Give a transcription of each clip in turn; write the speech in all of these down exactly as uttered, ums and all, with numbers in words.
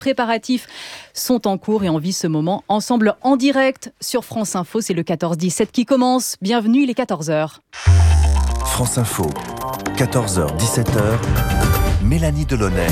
Préparatifs sont en cours et on vit ce moment ensemble en direct sur France Info. C'est le quatorze dix-sept qui commence. Bienvenue, il est quatorze heures. France Info, quatorze heures dix-sept heures, Mélanie Delaunay.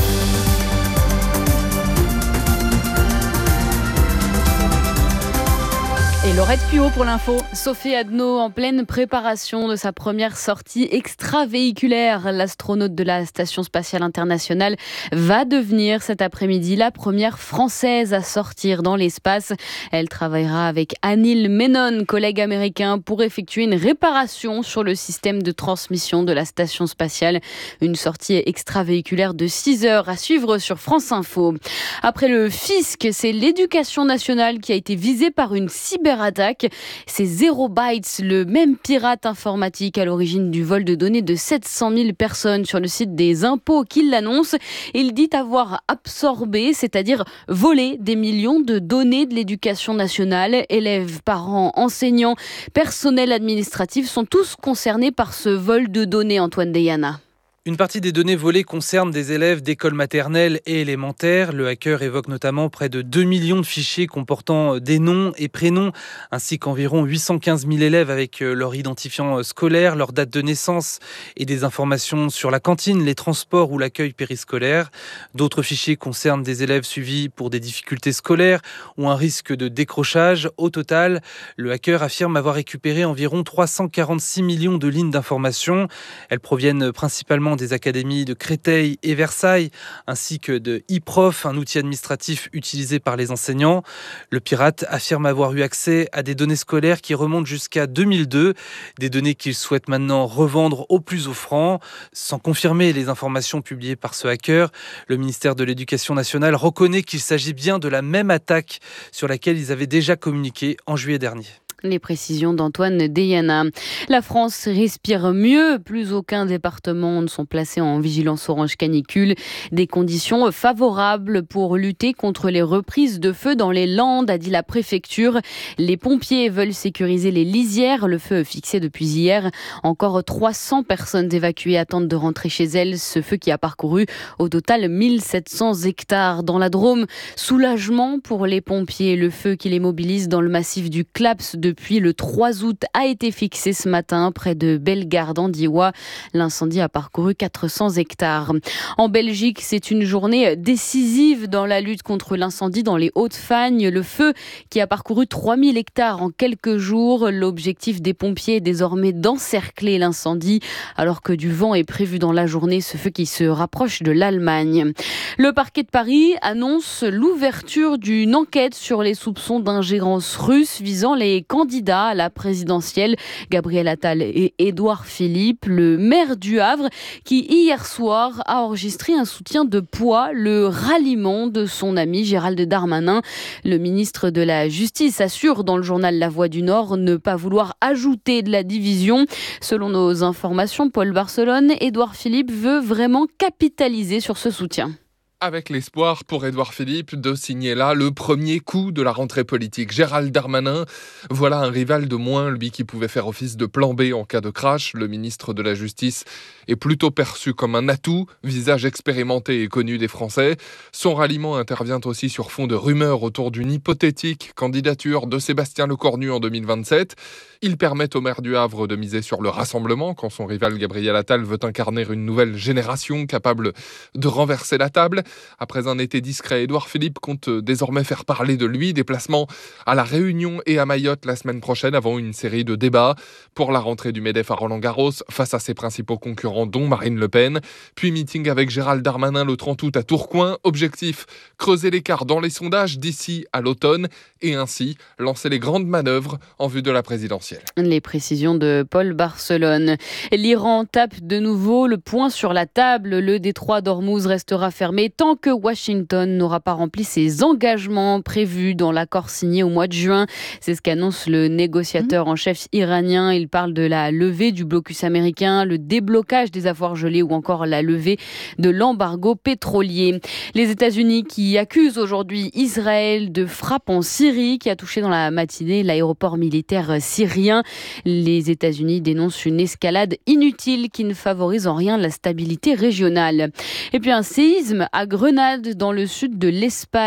Et Laurette Puot pour l'info. Sophie Adno en pleine préparation de sa première sortie extravéhiculaire. L'astronaute de la Station Spatiale Internationale va devenir cet après-midi la première Française à sortir dans l'espace. Elle travaillera avec Anil Menon, collègue américain, pour effectuer une réparation sur le système de transmission de la Station Spatiale. Une sortie extravéhiculaire de six heures à suivre sur France Info. Après le fisc, c'est l'Éducation nationale qui a été visée par une cyber attaque. C'est Zero Bytes, le même pirate informatique à l'origine du vol de données de sept cent mille personnes sur le site des impôts qui l'annonce. Il dit avoir absorbé, c'est-à-dire volé des millions de données de l'éducation nationale. Élèves, parents, enseignants, personnel administratif sont tous concernés par ce vol de données, Antoine Deyana. Une partie des données volées concerne des élèves d'écoles maternelles et élémentaires. Le hacker évoque notamment près de deux millions de fichiers comportant des noms et prénoms, ainsi qu'environ huit cent quinze mille élèves avec leur identifiant scolaire, leur date de naissance et des informations sur la cantine, les transports ou l'accueil périscolaire. D'autres fichiers concernent des élèves suivis pour des difficultés scolaires ou un risque de décrochage. Au total, le hacker affirme avoir récupéré environ trois cent quarante-six millions de lignes d'informations. Elles proviennent principalement des académies de Créteil et Versailles, ainsi que de e-prof, un outil administratif utilisé par les enseignants. Le pirate affirme avoir eu accès à des données scolaires qui remontent jusqu'à deux mille deux, des données qu'il souhaite maintenant revendre au plus offrant. Sans confirmer les informations publiées par ce hacker, le ministère de l'Éducation nationale reconnaît qu'il s'agit bien de la même attaque sur laquelle ils avaient déjà communiqué en juillet dernier. Les précisions d'Antoine Deyana. La France respire mieux. Plus aucun département ne sont placés en vigilance orange canicule. Des conditions favorables pour lutter contre les reprises de feu dans les Landes, a dit la préfecture. Les pompiers veulent sécuriser les lisières. Le feu est fixé depuis hier. Encore trois cents personnes évacuées attendent de rentrer chez elles. Ce feu qui a parcouru au total mille sept cents hectares dans la Drôme. Soulagement pour les pompiers. Le feu qui les mobilise dans le massif du Claps de Depuis le trois août a été fixé ce matin près de Bellegarde en Diois. L'incendie a parcouru quatre cents hectares. En Belgique, c'est une journée décisive dans la lutte contre l'incendie dans les Hauts-de-Fagne. Le feu qui a parcouru trois mille hectares en quelques jours. L'objectif des pompiers est désormais d'encercler l'incendie alors que du vent est prévu dans la journée. Ce feu qui se rapproche de l'Allemagne. Le parquet de Paris annonce l'ouverture d'une enquête sur les soupçons d'ingérence russe visant les candidats à la présidentielle, Gabriel Attal et Édouard Philippe, le maire du Havre, qui hier soir a enregistré un soutien de poids, le ralliement de son ami Gérald Darmanin. Le ministre de la Justice assure dans le journal La Voix du Nord ne pas vouloir ajouter de la division. Selon nos informations, Paul Barcelone, Édouard Philippe veut vraiment capitaliser sur ce soutien. Avec l'espoir pour Édouard Philippe de signer là le premier coup de la rentrée politique. Gérald Darmanin, voilà un rival de moins, lui qui pouvait faire office de plan B en cas de crash. Le ministre de la Justice est plutôt perçu comme un atout, visage expérimenté et connu des Français. Son ralliement intervient aussi sur fond de rumeurs autour d'une hypothétique candidature de Sébastien Lecornu en deux mille vingt-sept. Il permet au maire du Havre de miser sur le rassemblement quand son rival Gabriel Attal veut incarner une nouvelle génération capable de renverser la table. Après un été discret, Édouard Philippe compte désormais faire parler de lui. Déplacement à La Réunion et à Mayotte la semaine prochaine avant une série de débats pour la rentrée du MEDEF à Roland-Garros face à ses principaux concurrents dont Marine Le Pen. Puis meeting avec Gérald Darmanin le trente août à Tourcoing. Objectif, creuser l'écart dans les sondages d'ici à l'automne et ainsi lancer les grandes manœuvres en vue de la présidentielle. Les précisions de Paul Barcelone. L'Iran tape de nouveau le poing sur la table. Le détroit d'Ormuz restera fermé tant que Washington n'aura pas rempli ses engagements prévus dans l'accord signé au mois de juin. C'est ce qu'annonce le négociateur en chef iranien. Il parle de la levée du blocus américain, le déblocage des avoirs gelés ou encore la levée de l'embargo pétrolier. Les États-Unis qui accusent aujourd'hui Israël de frappe en Syrie qui a touché dans la matinée l'aéroport militaire syrien. Les États-Unis dénoncent une escalade inutile qui ne favorise en rien la stabilité régionale. Et puis un séisme à Grenade dans le sud de l'Espagne.